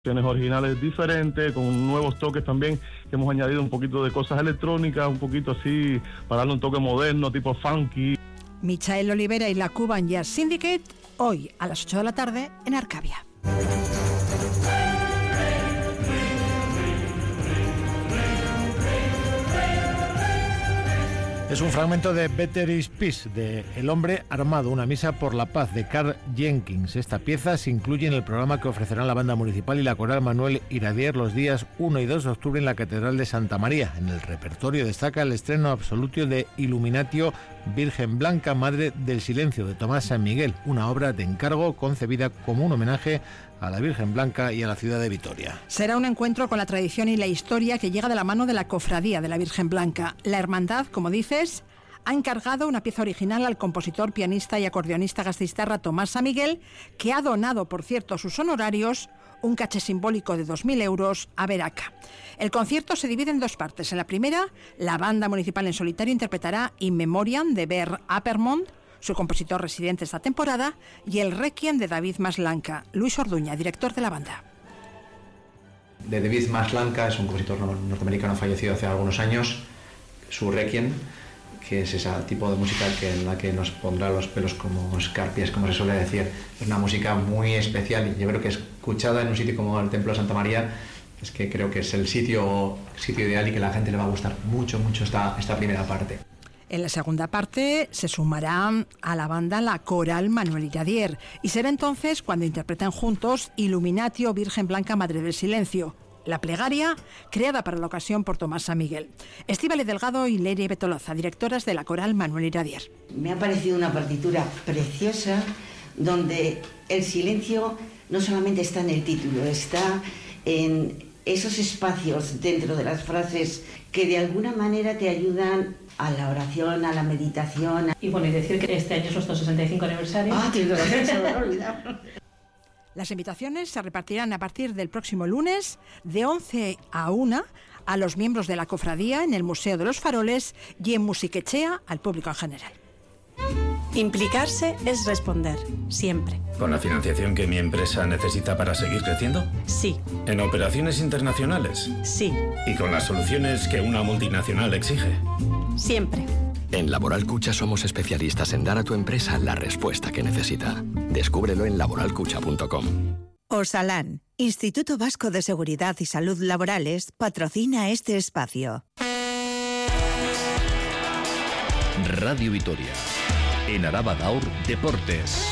originales diferentes, con nuevos toques también, que hemos añadido un poquito de cosas electrónicas, un poquito así, para darle un toque moderno, tipo funky. Michael Olivera y la Cuban Jazz Syndicate, hoy a las 8 de la tarde en Arcavia. Es un fragmento de Better is Peace, de El hombre armado, una misa por la paz, de Karl Jenkins. Esta pieza se incluye en el programa que ofrecerán la Banda Municipal y la Coral Manuel Iradier los días 1 y 2 de octubre en la Catedral de Santa María. En el repertorio destaca el estreno absoluto de Illuminatio Virgen Blanca, Madre del Silencio, de Tomás San Miguel, una obra de encargo concebida como un homenaje a la Virgen Blanca y a la ciudad de Vitoria. Será un encuentro con la tradición y la historia que llega de la mano de la Cofradía de la Virgen Blanca. La hermandad, como dices, ha encargado una pieza original al compositor, pianista y acordeonista gasteiztarra Tomás San Miguel, que ha donado, por cierto, sus honorarios, un caché simbólico de 2.000 euros a Veraca. El concierto se divide en dos partes. En la primera, la Banda Municipal en solitario interpretará In Memoriam de Bert Appermont, su compositor residente esta temporada, y el Requiem de David Maslanka. Luis Orduña, director de la banda. De David Maslanka es un compositor norteamericano fallecido hace algunos años. Su Requiem, que es ese tipo de música en la que nos pondrá los pelos como escarpias, como se suele decir. Es una música muy especial y yo creo que escuchada en un sitio como el Templo de Santa María, es que creo que es el sitio ideal y que a la gente le va a gustar mucho esta primera parte. En la segunda parte se sumará a la banda la Coral Manuel Iradier y será entonces cuando interpreten juntos Illuminatio Virgen Blanca, Madre del Silencio, la plegaria creada para la ocasión por Tomás San Miguel. Estíbaliz Delgado y Leire Betoloza, directoras de la Coral Manuel Iradier. Me ha parecido una partitura preciosa donde el silencio no solamente está en el título, está en esos espacios dentro de las frases que de alguna manera te ayudan a la oración, a la meditación. Y bueno, y decir que este año es nuestro 65 aniversario. Tienes razón, se me había olvidado. Las invitaciones se repartirán a partir del próximo lunes de 11 a 1 a los miembros de la cofradía en el Museo de los Faroles y en Musiquechea al público en general. Implicarse es responder, siempre. ¿Con la financiación que mi empresa necesita para seguir creciendo? Sí. ¿En operaciones internacionales? Sí. ¿Y con las soluciones que una multinacional exige? Siempre. En Laboral Cucha somos especialistas en dar a tu empresa la respuesta que necesita. Descúbrelo en laboralcucha.com. Osalan, Instituto Vasco de Seguridad y Salud Laborales, patrocina este espacio. Radio Vitoria. En Araba Gaur, Deportes.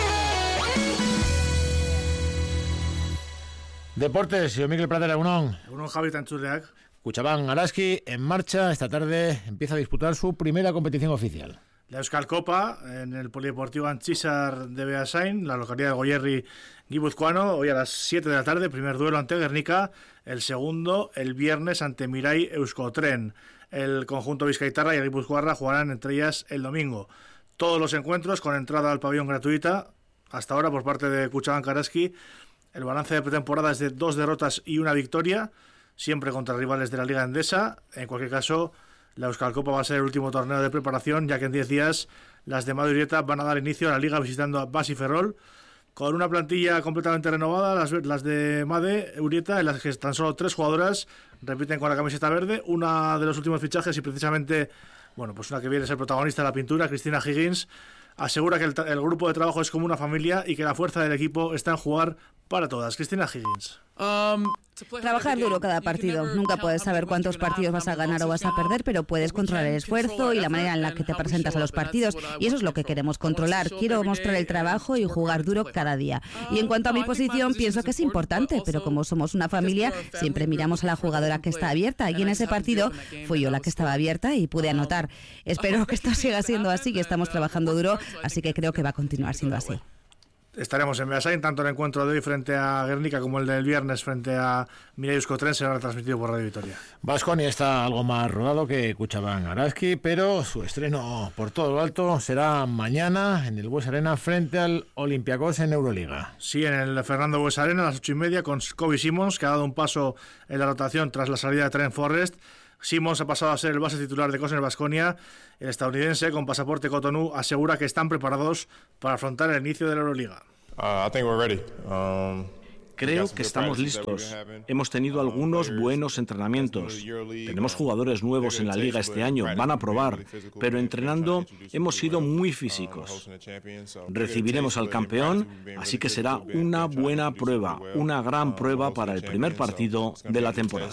Deportes, señor Miguel Pradera, Egunon Javi Tanchuleak. Cuchabán Araski en marcha. Esta tarde empieza a disputar su primera competición oficial. La Euskal Copa en el Polideportivo Antxizar de Beasain, la localidad de Goierri guipuzcoano, hoy a las 7 de la tarde, primer duelo ante Guernica, el segundo el viernes ante Mirai Euskotren. El conjunto vizcaitarra y el guipuzcoarra jugarán entre ellas el domingo. Todos los encuentros con entrada al pabellón gratuita, hasta ahora por parte de Cuchabán Araski. El balance de pretemporada es de 2 derrotas y 1 victoria, siempre contra rivales de la Liga Endesa. En cualquier caso, la Euskal Copa va a ser el último torneo de preparación, ya que en 10 días las de Mado Irieta van a dar inicio a la Liga visitando a Basi Ferrol, con una plantilla completamente renovada. Las de Made Urieta, en las que tan solo 3 jugadoras repiten con la camiseta verde. Una de los últimos fichajes y precisamente, bueno, pues una que viene a ser protagonista de la pintura, Cristina Higgins, asegura que el grupo de trabajo es como una familia y que la fuerza del equipo está en jugar para todas. Cristina Higgins. Trabajar duro cada partido. Nunca puedes saber cuántos partidos vas a ganar o vas a perder, pero puedes controlar el esfuerzo y la manera en la que te presentas a los partidos. Y eso es lo que queremos controlar. Quiero mostrar el trabajo y jugar duro cada día. Y en cuanto a mi posición, pienso que es importante, pero como somos una familia, siempre miramos a la jugadora que está abierta. Y en ese partido fui yo la que estaba abierta y pude anotar. Espero que esto siga siendo así, que estamos trabajando duro, así que creo que va a continuar siendo así. Estaremos en Beasain, tanto el encuentro de hoy frente a Guernica como el del viernes frente a Mirai Euskotren será retransmitido por Radio Vitoria. Baskonia está algo más rodado que Cuchabán Araski, pero su estreno por todo lo alto será mañana en el Bues Arena frente al Olympiacos en Euroliga. Sí, en el Fernando Bues Arena a las 8:30 con Kobe Simons, que ha dado un paso en la rotación tras la salida de Trent Forrest. Simons ha pasado a ser el base titular de Cosner Baskonia. El estadounidense, con pasaporte Cotonou, asegura que están preparados para afrontar el inicio de la Euroliga. I think we're ready. Creo que estamos listos. Hemos tenido algunos buenos entrenamientos. Tenemos jugadores nuevos en la liga este año, van a probar, pero entrenando hemos sido muy físicos. Recibiremos al campeón, así que será una buena prueba, una gran prueba para el primer partido de la temporada.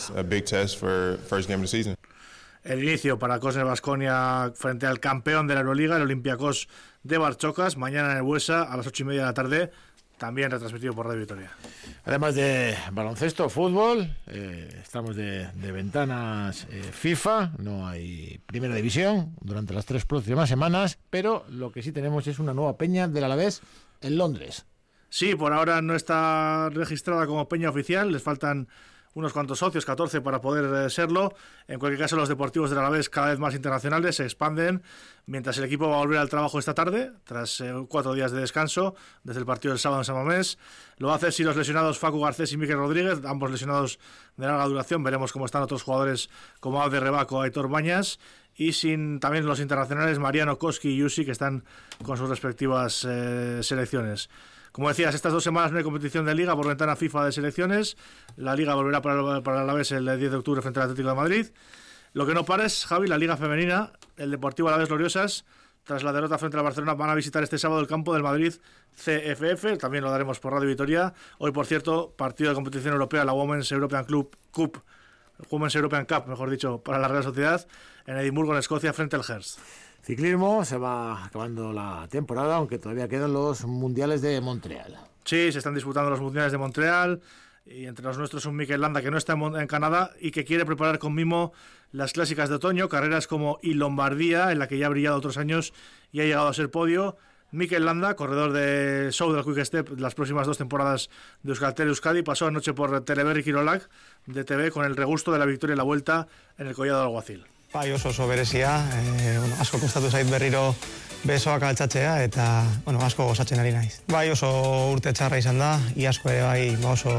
El inicio para Cosne Baskonia frente al campeón de la Euroliga, el Olympiacos de Barchocas, mañana en el Buesa a las 8:30 de la tarde, también retransmitido por Radio Vitoria. Además de baloncesto, fútbol, estamos de ventanas FIFA, no hay primera división durante las 3 próximas semanas, pero lo que sí tenemos es una nueva peña del Alavés en Londres. Sí, por ahora no está registrada como peña oficial, les faltan unos cuantos socios, 14 para poder serlo. En cualquier caso, los deportivos del Alavés cada vez más internacionales se expanden, mientras el equipo va a volver al trabajo esta tarde, tras 4 días de descanso, desde el partido del sábado en San Mamés. Lo va a hacer sin los lesionados Facu Garcés y Miquel Rodríguez, ambos lesionados de larga duración. Veremos cómo están otros jugadores como Abde Rebaco o Aitor Bañas, y sin también los internacionales Mariano Koski y Yusi, que están con sus respectivas selecciones. Como decías, estas 2 semanas no hay competición de Liga por ventana FIFA de selecciones. La Liga volverá para el Alavés el 10 de octubre frente al Atlético de Madrid. Lo que no para es, Javi, la Liga Femenina. El Deportivo Alavés Gloriosas, tras la derrota frente al Barcelona, van a visitar este sábado el campo del Madrid CFF. También lo daremos por Radio Vitoria. Hoy, por cierto, partido de competición europea, la Women's European Cup, mejor dicho, para la Real Sociedad, en Edimburgo, en Escocia, frente al Hearts. Ciclismo, se va acabando la temporada, aunque todavía quedan los mundiales de Montreal. Sí, se están disputando los mundiales de Montreal, y entre los nuestros un Mikel Landa que no está en Canadá y que quiere preparar con mimo las clásicas de otoño, carreras como I Lombardía, en la que ya ha brillado otros años y ha llegado a ser podio. Mikel Landa, corredor de show del Quick Step las próximas 2 temporadas de Euskaltel Euskadi, pasó anoche por Teleberri Kirolak de TV con el regusto de la victoria y la vuelta en el Collado del Alguacil. Bai, oso berezia, asko kostatu zait berriro besoak altxatzea eta asko gozatzen ari naiz. Bai, oso urte txarra izan da, iazko ere bai,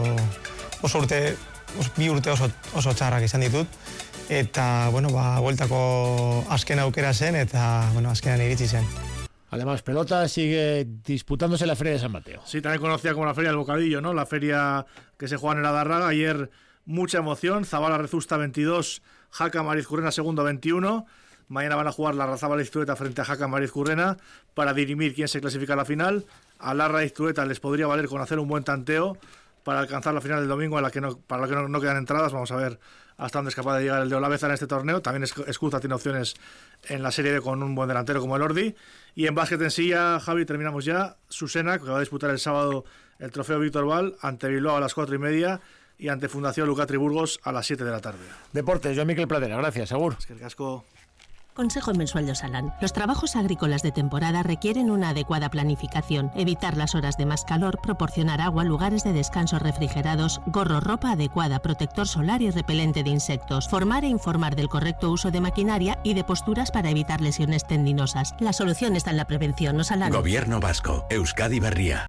bi urte oso txarrak izan ditut, eta bueltako azken aukera zen eta azkenan iritsi zen. Además, pelota sigue disputándose la Feria de San Mateo. Sí, también conocida como la Feria del Bocadillo, ¿no? La feria que se juega en el Adarraga. Ayer mucha emoción, Zabala Rezusta 22, Jaca Marizcurrena segundo 21. Mañana van a jugar la Razabala Iztueta frente a Jaca Marizcurrena para dirimir quién se clasifica a la final. A Larra Iztueta les podría valer con hacer un buen tanteo para alcanzar la final del domingo, para la que no quedan entradas. Vamos a ver hasta dónde es capaz de llegar el de Olaveza en este torneo. También Escuza tiene opciones en la Serie B con un buen delantero como el Ordi. Y en básquet en silla, Javi, terminamos ya. Susena, que va a disputar el sábado el trofeo Víctor Val ante Bilbao a las 4:30 y ante Fundación Lucatri Burgos a las 7 de la tarde. Deportes, yo Miquel Pradera, gracias, Agur. Es que el casco... Consejo mensual de Osalan. Los trabajos agrícolas de temporada requieren una adecuada planificación, evitar las horas de más calor, proporcionar agua, lugares de descanso refrigerados, gorro, ropa adecuada, protector solar y repelente de insectos, formar e informar del correcto uso de maquinaria y de posturas para evitar lesiones tendinosas. La solución está en la prevención. Osalan. Gobierno vasco, Euskadi Berria.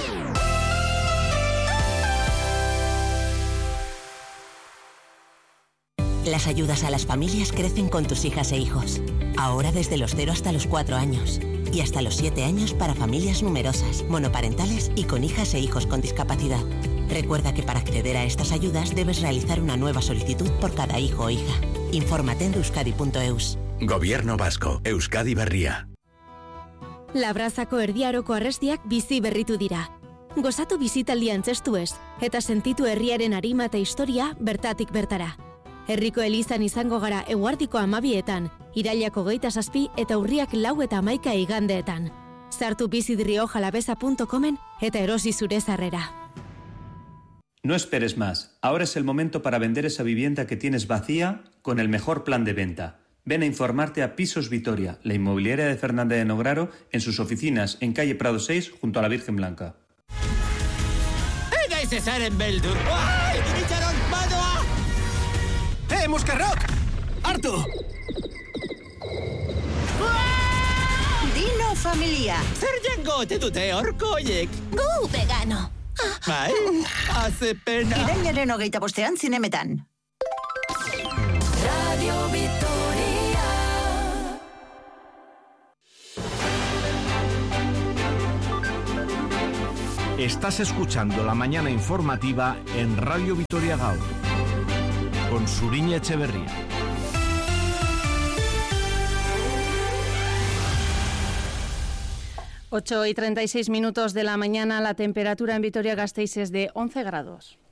Las ayudas a las familias crecen con tus hijas e hijos. Ahora desde los 0 hasta los 4 años. Y hasta los 7 años para familias numerosas, monoparentales y con hijas e hijos con discapacidad. Recuerda que para acceder a estas ayudas debes realizar una nueva solicitud por cada hijo o hija. Infórmate en euskadi.eus. Gobierno vasco, Euskadi Berria. Labrazako erdiaroko arrestiak bizi berritu dira. Gozatu bizitaldia antzestuez, eta sentitu herriaren arima eta historia bertatik bertara. Herriko elizan izango gara eguardiko 12etan, irailako 27 eta urriak 4 eta 11 igandeetan. Sartu bizidriojalavesa.comen eta erosi zure sarrera. No esperes más. Ahora es el momento para vender esa vivienda que tienes vacía con el mejor plan de venta. Ven a informarte a Pisos Vitoria, la inmobiliaria de Fernández de Nograro, en sus oficinas en calle Prado 6, junto a la Virgen Blanca. Cesaren beldur. Ai, itxaron, badoa! Muscarrock! Hartu! Dino familia. Zer jango ote dute horko oiek? Gu vegano. Bai, hace pena. Irailaren 25ean zinemetan. Radio Vitoria. Estás escuchando La Mañana Informativa en Radio Vitoria Gaur, con Suriña Echeverría. Ocho y 36 minutos de la mañana, la temperatura en Vitoria-Gasteiz es de 11 grados.